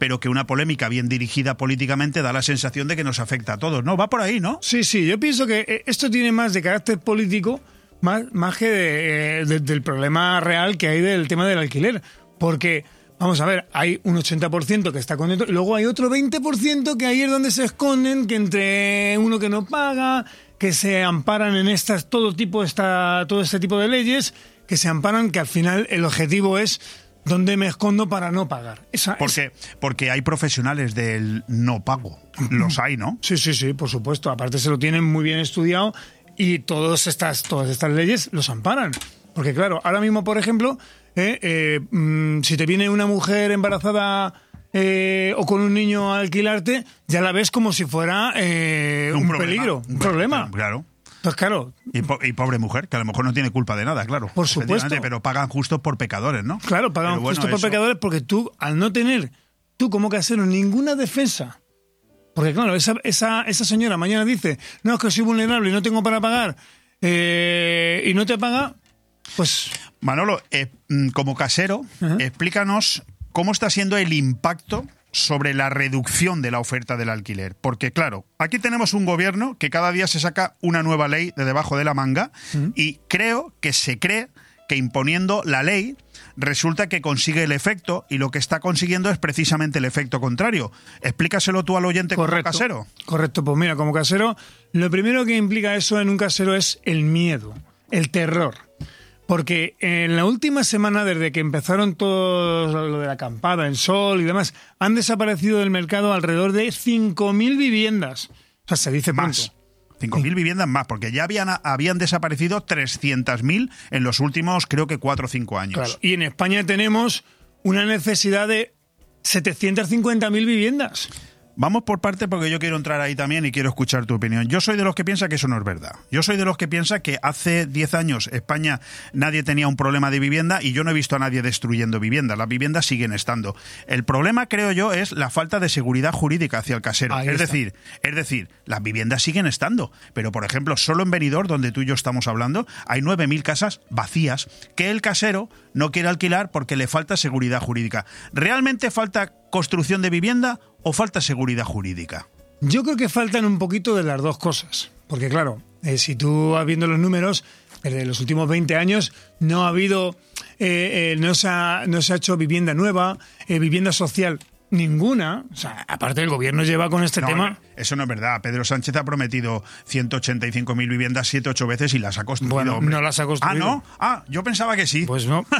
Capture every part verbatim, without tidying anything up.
pero que una polémica bien dirigida políticamente da la sensación de que nos afecta a todos, ¿no? Va por ahí, ¿no? Sí, sí, yo pienso que esto tiene más de carácter político, más, más que de, de, del problema real que hay del tema del alquiler, porque... Vamos a ver, hay un ochenta por ciento que está contento, luego hay otro veinte por ciento que ahí es donde se esconden, que entre uno que no paga, que se amparan en estas todo tipo esta, todo este tipo de leyes, que se amparan, que al final el objetivo es dónde me escondo para no pagar. Esa, porque, esa... porque hay profesionales del no pago, los hay, ¿no? Sí, sí, sí, por supuesto, aparte se lo tienen muy bien estudiado y todas estas, todas estas leyes los amparan. Porque claro, ahora mismo, por ejemplo... Eh, eh, mm, si te viene una mujer embarazada eh, o con un niño a alquilarte, ya la ves como si fuera eh, un, un problema, peligro, un, un problema. Claro. Pues claro. Y, po- y pobre mujer, que a lo mejor no tiene culpa de nada, claro. Por supuesto. Pero pagan justo por pecadores, ¿no? Claro, pagan bueno, justo por eso... pecadores porque tú, al no tener, tú como casero, ninguna defensa. Porque claro, esa, esa, esa señora mañana dice, no, es que soy vulnerable y no tengo para pagar, eh, y no te paga, pues... Manolo, eh, como casero, uh-huh. explícanos cómo está siendo el impacto sobre la reducción de la oferta del alquiler. Porque, claro, aquí tenemos un gobierno que cada día se saca una nueva ley de debajo de la manga uh-huh. y creo que se cree que imponiendo la ley resulta que consigue el efecto y lo que está consiguiendo es precisamente el efecto contrario. Explícaselo tú al oyente. Correcto, como casero. Correcto, pues mira, como casero, lo primero que implica eso en un casero es el miedo, el terror. Porque en la última semana, desde que empezaron todo lo de la acampada, el sol y demás, han desaparecido del mercado alrededor de cinco mil viviendas. O sea, se dice más. cinco mil sí. viviendas más, porque ya habían, habían desaparecido trescientas mil en los últimos, creo que cuatro o cinco años. Claro. Y en España tenemos una necesidad de setecientas cincuenta mil viviendas. Vamos por parte porque yo quiero entrar ahí también y quiero escuchar tu opinión. Yo soy de los que piensa que eso no es verdad. Yo soy de los que piensa que hace diez años España nadie tenía un problema de vivienda y yo no he visto a nadie destruyendo viviendas. Las viviendas siguen estando. El problema, creo yo, es la falta de seguridad jurídica hacia el casero. Ahí es está. decir, es decir, las viviendas siguen estando. Pero, por ejemplo, solo en Benidorm, donde tú y yo estamos hablando, hay nueve mil casas vacías que el casero no quiere alquilar porque le falta seguridad jurídica. ¿Realmente falta construcción de vivienda o falta seguridad jurídica? Yo creo que faltan un poquito de las dos cosas. Porque claro, eh, si tú vas viendo los números, desde los últimos veinte años no ha habido, eh, eh, no, se ha, no se ha hecho vivienda nueva, eh, vivienda social ninguna. O sea, aparte el gobierno lleva con este no, tema... Eso no es verdad. Pedro Sánchez ha prometido ciento ochenta y cinco mil viviendas siete, ocho veces y las ha construido. Bueno, hombre. no las ha construido. Ah, ¿no? Ah, yo pensaba que sí. Pues no.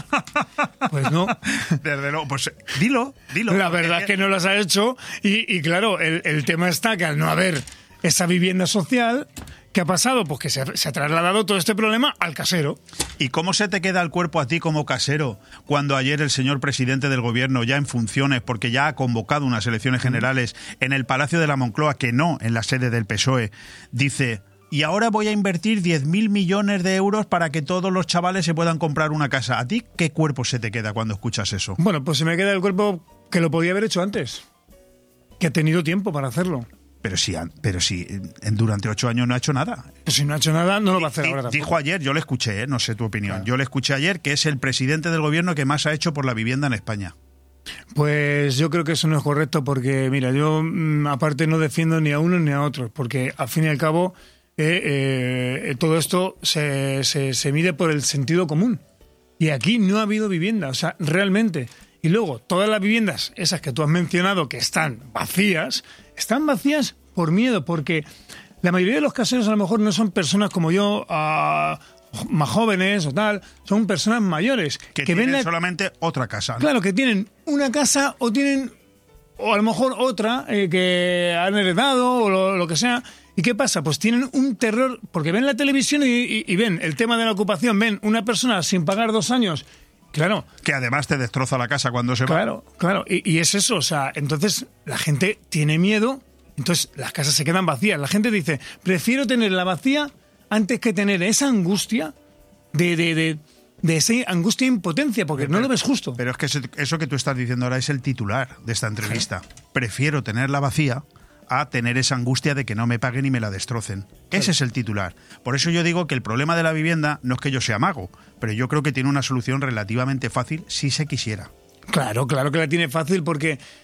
Pues no. Desde luego, pues dilo, dilo. La verdad es que no las ha hecho y, y claro, el, el tema está que al no haber esa vivienda social... ¿Qué ha pasado? Pues que se ha, se ha trasladado todo este problema al casero. ¿Y cómo se te queda el cuerpo a ti como casero cuando ayer el señor presidente del gobierno, ya en funciones, porque ya ha convocado unas elecciones generales en el Palacio de la Moncloa, que no en la sede del P S O E, dice... Y ahora voy a invertir diez mil millones de euros para que todos los chavales se puedan comprar una casa? ¿A ti qué cuerpo se te queda cuando escuchas eso? Bueno, pues se me queda el cuerpo que lo podía haber hecho antes. Que ha tenido tiempo para hacerlo. Pero si, pero si durante ocho años no ha hecho nada. Pues si no ha hecho nada, no lo va a hacer y, ahora tampoco. Dijo ayer, yo le escuché, ¿eh? No sé tu opinión, claro. Yo le escuché ayer que es el presidente del gobierno que más ha hecho por la vivienda en España. Pues yo creo que eso no es correcto porque, mira, yo mmm, aparte no defiendo ni a unos ni a otros, porque al fin y al cabo eh, eh, todo esto se, se, se mide por el sentido común. Y aquí no ha habido vivienda, o sea, realmente... Y luego, todas las viviendas, esas que tú has mencionado, que están vacías, están vacías por miedo, porque la mayoría de los caseros a lo mejor no son personas como yo, uh, más jóvenes o tal, son personas mayores. Que, que tienen ven la... solamente otra casa, ¿no? Claro, que tienen una casa o tienen, o a lo mejor otra, eh, que han heredado o lo, lo que sea. ¿Y qué pasa? Pues tienen un terror, porque ven la televisión y, y, y ven el tema de la ocupación, ven una persona sin pagar dos años... Claro. Que además te destroza la casa cuando se va. Claro, claro. Y, y es eso, o sea, entonces la gente tiene miedo, entonces las casas se quedan vacías. La gente dice, prefiero tenerla vacía antes que tener esa angustia de, de, de, de esa angustia e impotencia, porque pero, no lo ves justo. Pero es que eso que tú estás diciendo ahora es el titular de esta entrevista. Claro. Prefiero tenerla vacía a tener esa angustia de que no me paguen y me la destrocen. Claro. Ese es el titular. Por eso yo digo que el problema de la vivienda no es que yo sea mago, pero yo creo que tiene una solución relativamente fácil si se quisiera. Claro, claro que la tiene fácil porque